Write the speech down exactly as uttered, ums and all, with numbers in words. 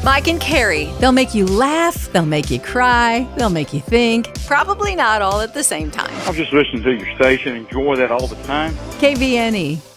Mike and Carrie. They'll make you laugh, they'll make you cry, they'll make you think. Probably not all at the same time. I'm just listening to your station. Enjoy that all the time. K V N E.